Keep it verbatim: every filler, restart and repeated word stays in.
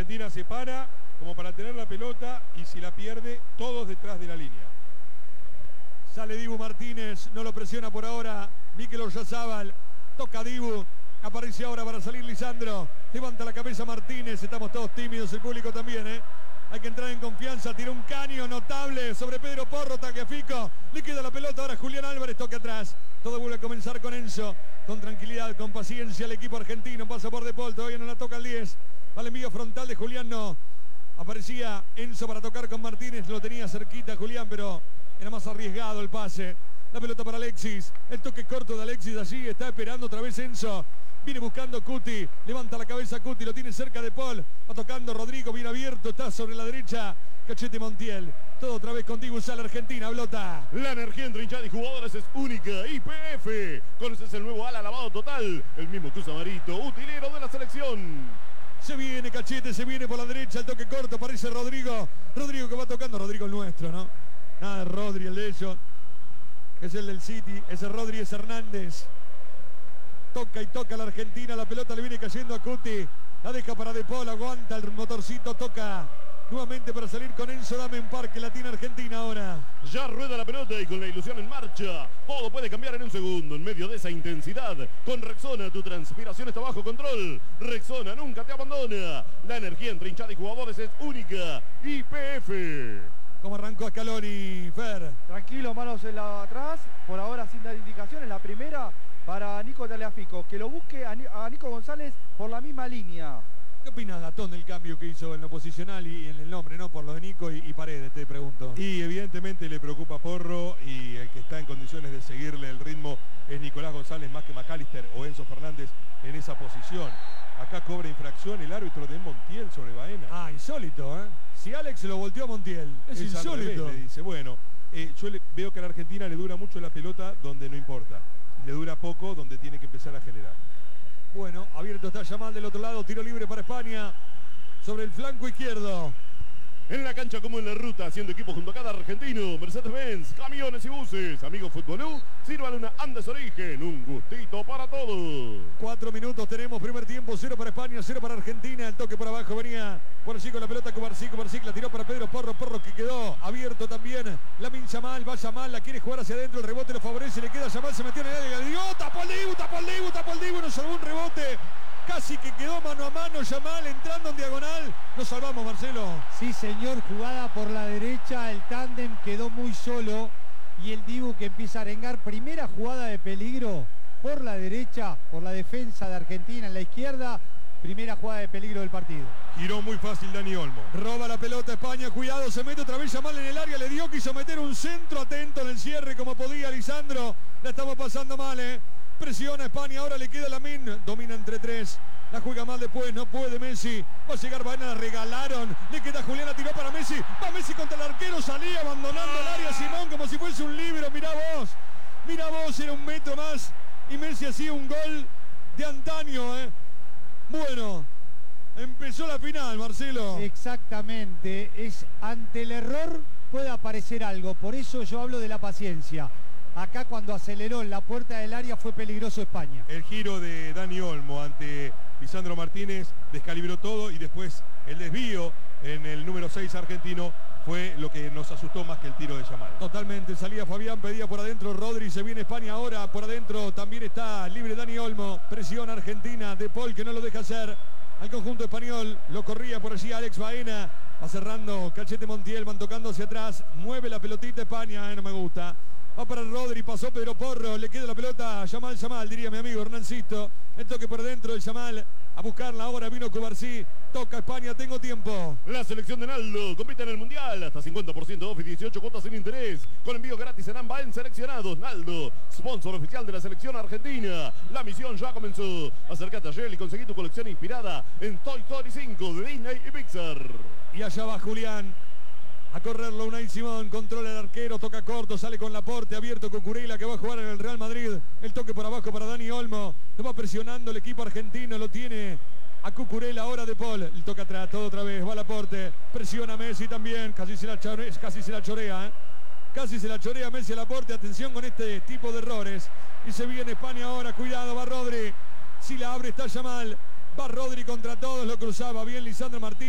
Argentina se para como para tener la pelota y si la pierde, todos detrás de la línea. Sale Dibu Martínez, no lo presiona por ahora Mikel Oyarzabal. Toca Dibu, aparece ahora para salir Lisandro. Levanta la cabeza Martínez, estamos todos tímidos, el público también, ¿eh? Hay que entrar en confianza, tira un caño notable sobre Pedro Porro, Tagliafico. Le queda la pelota ahora Julián Álvarez, toca atrás. Todo vuelve a comenzar con Enzo. Con tranquilidad, con paciencia el equipo argentino. Pasa por De Paul, todavía no la toca el diez. Va el envío frontal de Julián, no. Aparecía Enzo para tocar con Martínez. Lo tenía cerquita Julián, pero era más arriesgado el pase. La pelota para Alexis. El toque corto de Alexis allí. Está esperando otra vez Enzo. Viene buscando Cuti, levanta la cabeza Cuti, lo tiene cerca de Paul, va tocando Rodrigo, bien abierto, está sobre la derecha, Cachete Montiel, todo otra vez contigo, sale Argentina, Blota. La energía entre hinchada y jugadores es única, I P F, conoces el nuevo ala lavado total, el mismo que usa Marito, utilero de la selección. Se viene Cachete, se viene por la derecha, el toque corto, aparece Rodrigo, Rodrigo que va tocando, Rodrigo el nuestro, ¿no? Nada de Rodri, el de ellos, es el del City, ese Rodri es Hernández. Toca y toca la Argentina, la pelota le viene cayendo a Cuti, la deja para De Paul, aguanta el motorcito, toca nuevamente para salir con Enzo Damen Parque, la tiene Argentina ahora. Ya rueda la pelota y con la ilusión en marcha, todo puede cambiar en un segundo, en medio de esa intensidad. Con Rexona tu transpiración está bajo control, Rexona nunca te abandona, la energía entre hinchada y jugadores es única, I P F. ¿Cómo arrancó Scaloni, Fer? Tranquilo, manos en la atrás, por ahora sin dar indicaciones, la primera para Nico Tagliafico, que lo busque a, a Nico González por la misma línea. ¿Qué opina Gatón del cambio que hizo en lo posicional y en el nombre, no? Por lo de Nico y, y Paredes, te pregunto. Y evidentemente le preocupa Porro y el que está en condiciones de seguirle el ritmo es Nicolás González más que McAllister o Enzo Fernández en esa posición. Acá cobra infracción el árbitro de Montiel sobre Baena. Ah, insólito, ¿eh? Si Alex lo volteó a Montiel, es, es insólito. Revés, le dice, bueno, eh, yo le, veo que a la Argentina le dura mucho la pelota donde no importa. Le dura poco donde tiene que empezar a generar. Bueno, abierto está Yamal del otro lado, tiro libre para España sobre el flanco izquierdo. En la cancha como en la ruta, haciendo equipo junto a cada argentino, Mercedes-Benz, camiones y buses, amigos Futbolú, sírvale una Andes Origen, un gustito para todos. Cuatro minutos tenemos, primer tiempo, cero para España, cero para Argentina, el toque por abajo venía por allí con la pelota Cubarsí, Cubarsí la tiró para Pedro Porro, Porro que quedó abierto también, Lamine Yamal, va Yamal, la quiere jugar hacia adentro, el rebote lo favorece, le queda Yamal, se metió en el área, le dio, tapó el Dibu, tapó el Dibu, tapó el Dibu, nos salvó un rebote. Casi que quedó mano a mano Yamal entrando en diagonal. Nos salvamos, Marcelo. Sí, señor, jugada por la derecha. El tándem quedó muy solo. Y el Dibu que empieza a arengar. Primera jugada de peligro por la derecha, por la defensa de Argentina en la izquierda. Primera jugada de peligro del partido. Giró muy fácil Dani Olmo. Roba la pelota España, cuidado, se mete otra vez Yamal en el área. Le dio, quiso meter un centro, atento en el cierre como podía Lisandro. La estamos pasando mal, eh. Presiona España, ahora le queda Lamine, domina entre tres, la juega mal después, no puede Messi, va a llegar Baena, la regalaron, le queda Julián, la tiró para Messi, va Messi contra el arquero, salía abandonando el área Simón como si fuese un libro, mirá vos, mirá vos, era un metro más y Messi hacía un gol de antaño, eh. Bueno, empezó la final, Marcelo. Exactamente, es ante el error puede aparecer algo, por eso yo hablo de la paciencia. Acá cuando aceleró en la puerta del área fue peligroso España. El giro de Dani Olmo ante Lisandro Martínez descalibró todo y después el desvío en el número seis argentino fue lo que nos asustó más que el tiro de Yamal. Totalmente, salía Fabián, pedía por adentro Rodri, se viene España ahora, por adentro también está libre Dani Olmo, presión Argentina, De Paul que no lo deja hacer al conjunto español, lo corría por allí Alex Baena, va cerrando Cachete Montiel, van tocando hacia atrás, mueve la pelotita España, eh, no me gusta. Va para Rodri, pasó Pedro Porro, le queda la pelota a Yamal, Yamal, diría mi amigo Hernancito. El toque por dentro de Yamal, a buscarla ahora vino Cubarsí, toca España, tengo tiempo. La selección de Naldo compite en el Mundial, hasta cincuenta por ciento off y dieciocho cuotas sin interés. Con envío gratis serán Baen seleccionados. Naldo, sponsor oficial de la selección argentina. La misión ya comenzó. Acércate a Shell y conseguí tu colección inspirada en Toy Story cinco de Disney y Pixar. Y allá va Julián. A correrlo Unai Simón, controla el arquero, toca corto, sale con Laporte, abierto Cucurella que va a jugar en el Real Madrid. El toque por abajo para Dani Olmo, lo va presionando el equipo argentino, lo tiene a Cucurella, ahora De Paul. El toca atrás, todo otra vez, va Laporte, presiona Messi también, casi se la, chore, casi se la chorea, ¿eh? Casi se la chorea Messi a Laporte, atención con este tipo de errores. Y se viene España ahora, cuidado, va Rodri, si la abre está Yamal, va Rodri contra todos, lo cruzaba bien Lisandro Martínez.